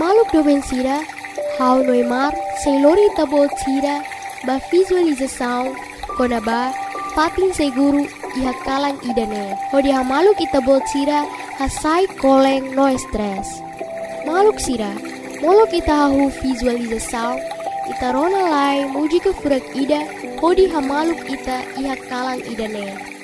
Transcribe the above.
hamaluk domen sira, hau noimar, seilori tabot sira, ba visualização, konaba, patin seguru, iha kalang idane. Hodi hamaluk itabot sira, hasai koleng no stress. Maluk sira, molok ita hahu visualização, ita rona lai muji ke furak ida, hodi hamaluk ita iha kalang idane.